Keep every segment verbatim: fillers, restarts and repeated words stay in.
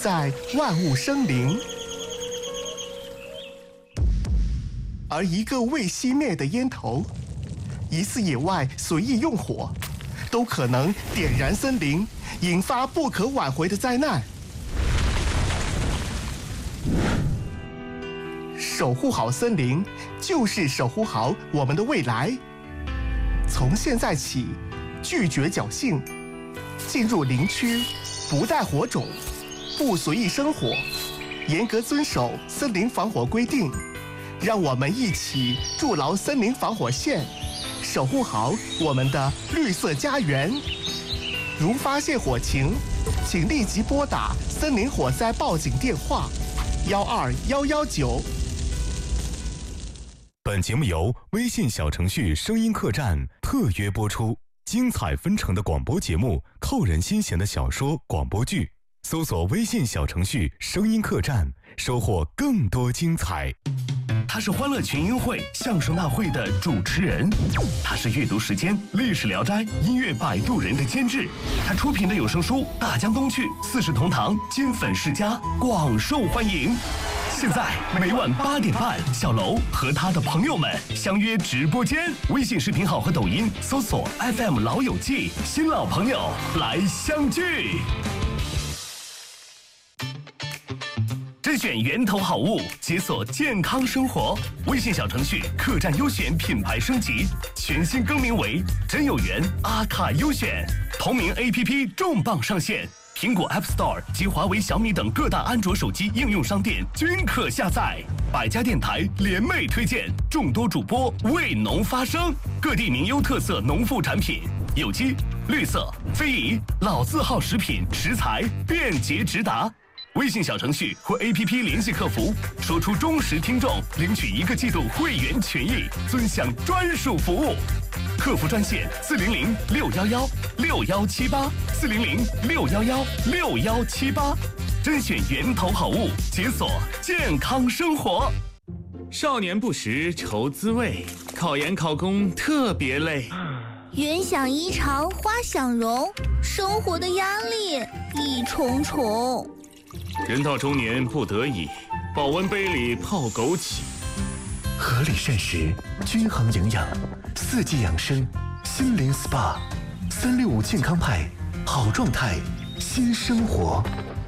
在万物生灵。而一个未熄灭的烟头，一次野外随意用火，都可能点燃森林，引发不可挽回的灾难。守护好森林，就是守护好我们的未来。从现在起，拒绝侥幸，进入林区，不带火种，不随意生火，严格遵守森林防火规定。让我们一起筑牢森林防火线，守护好我们的绿色家园。如发现火情，请立即拨打森林火灾报警电话幺二幺幺九。 本节目由微信小程序声音客栈特约播出，精彩纷呈的广播节目，扣人心弦的小说广播剧，搜索微信小程序声音客栈，收获更多精彩。 他是欢乐群英会相声大会的主持人，他是阅读时间历史聊斋音乐摆渡人的监制，他出品的有声书《大江东去》四世同堂金粉世家广受欢迎。现在每晚八点半，小楼和他的朋友们相约直播间，微信视频号和抖音搜索 F M 老友记，新老朋友来相聚。甄选源头好物，解锁健康生活。微信小程序客栈优选品牌升级，全新更名为真有缘阿卡优选。同名 A P P 重磅上线，苹果 App Store 及华为、小米等各大安卓手机应用商店均可下载。百家电台联袂推荐，众多主播为农发声，各地名优特色农副产品，有机、绿色、非遗、老字号食品食材便捷直达。微信小程序或 A P P 联系客服，说出忠实听众，领取一个季度会员权益，尊享专属服务。客服专线四零零六幺幺六幺七八四零零六幺幺六幺七八，甄选源头好物，解锁健康生活。 少年不识愁滋味，考研考公特别累。 云想衣裳花想容，生活的压力一重重。 人到中年不得已，保温杯里泡枸杞。 合理膳食，均衡营养，四季养生，心灵 S P A， 三六五健康派，好状态，新生活。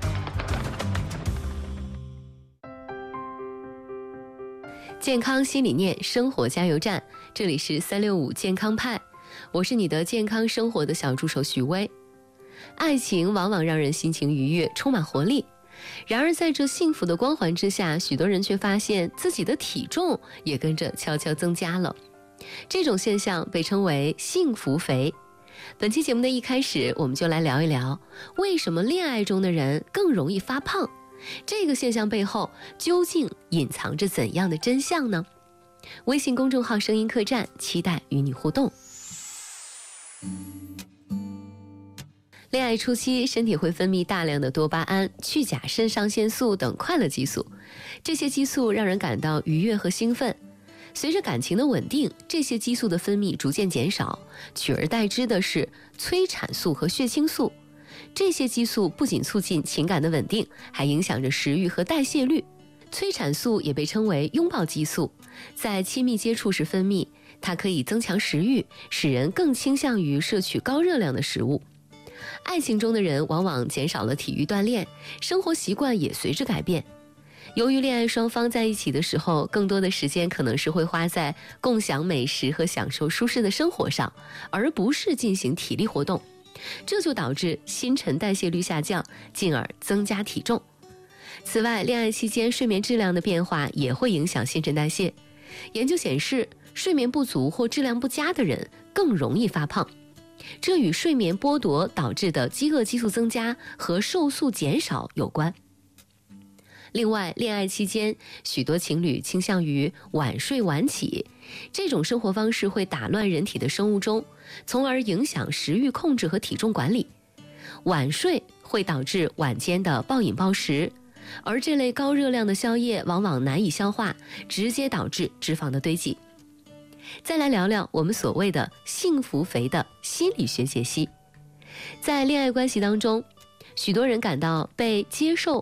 健康新理念，生活加油站，这里是三六五健康派，我是你的健康生活的小助手徐薇。爱情往往让人心情愉悦，充满活力。然而在这幸福的光环之下，许多人却发现自己的体重也跟着悄悄增加了。这种现象被称为幸福肥。本期节目的一开始，我们就来聊一聊为什么恋爱中的人更容易发胖，这个现象背后究竟隐藏着怎样的真相呢？微信公众号声音客栈，期待与你互动。恋爱初期，身体会分泌大量的多巴胺、去甲肾上腺素等快乐激素，这些激素让人感到愉悦和兴奋。随着感情的稳定，这些激素的分泌逐渐减少，取而代之的是催产素和血清素。这些激素不仅促进情感的稳定，还影响着食欲和代谢率。催产素也被称为拥抱激素，在亲密接触时分泌，它可以增强食欲，使人更倾向于摄取高热量的食物。爱情中的人往往减少了体育锻炼，生活习惯也随之改变。由于恋爱双方在一起的时候，更多的时间可能是会花在共享美食和享受舒适的生活上，而不是进行体力活动，这就导致新陈代谢率下降，进而增加体重。此外，恋爱期间睡眠质量的变化也会影响新陈代谢。研究显示，睡眠不足或质量不佳的人更容易发胖，这与睡眠剥夺导致的饥饿激素增加和瘦素减少有关。另外，恋爱期间，许多情侣倾向于晚睡晚起，这种生活方式会打乱人体的生物钟，从而影响食欲控制和体重管理。晚睡会导致晚间的暴饮暴食，而这类高热量的宵夜往往难以消化，直接导致脂肪的堆积。再来聊聊我们所谓的幸福肥的心理学解析。在恋爱关系当中，许多人感到被接受